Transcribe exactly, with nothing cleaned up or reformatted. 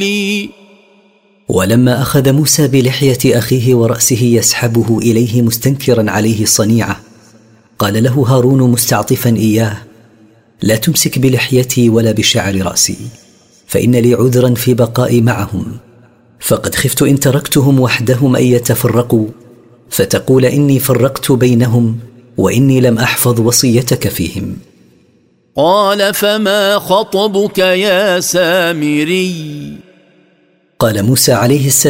ولما أخذ موسى بلحية أخيه ورأسه يسحبه إليه مستنكرا عليه الصنيعة، قال له هارون مستعطفا إياه: لا تمسك بلحيتي ولا بشعر رأسي، فإن لي عذرا في بقائي معهم، فقد خفت إن تركتهم وحدهم أن يتفرقوا فتقول إني فرقت بينهم وإني لم أحفظ وصيتك فيهم. قال فما خطبك يا سامري؟ قال موسى عليه السلام: